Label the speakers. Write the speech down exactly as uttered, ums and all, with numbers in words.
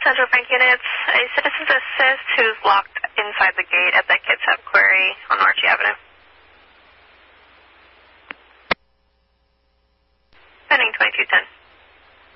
Speaker 1: Central Bank units, a citizen's assist who's locked inside the gate at that Kitsap Quarry on Archie Avenue. Pending twenty-two ten.